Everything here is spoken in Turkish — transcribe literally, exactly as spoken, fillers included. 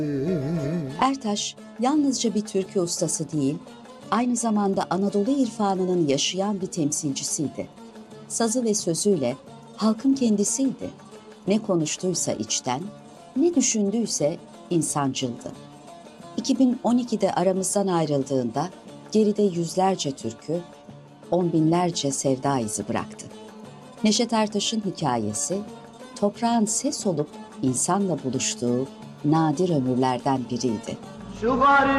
Ertaş yalnızca bir türkü ustası değil, aynı zamanda Anadolu irfanının yaşayan bir temsilcisiydi. Sazı ve sözüyle halkın kendisiydi. Ne konuştuysa içten, ne düşündüyse insancıldı. iki bin on ikide aramızdan ayrıldığında geride yüzlerce türkü, on binlerce sevda izi bıraktı. Neşet Ertaş'ın hikayesi, toprağın ses olup insanla buluştuğu nadir ömürlerden biriydi. Şu garip